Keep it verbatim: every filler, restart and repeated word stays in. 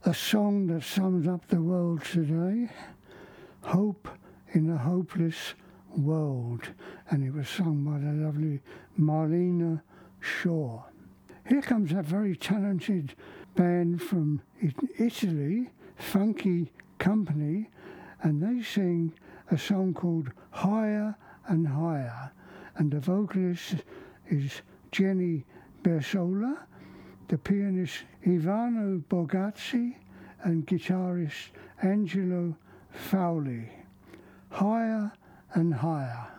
a song that sums up the world today, Hope in a Hopeless World, and it was sung by the lovely Marlena Shaw. Here comes a very talented band from Italy, Funky Company, and they sing a song called Higher and Higher, and the vocalist is Jenny Bersola, the pianist Ivano Bogazzi, and guitarist Angelo Fauli. Higher and Higher.